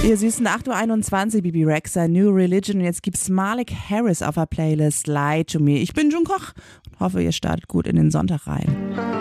Ihr süßen 8:21 Uhr, Bibi Rexha, New Religion. Und jetzt gibt's Malik Harris auf der Playlist, Lie to Me. Ich bin June Koch und hoffe, ihr startet gut in den Sonntag rein.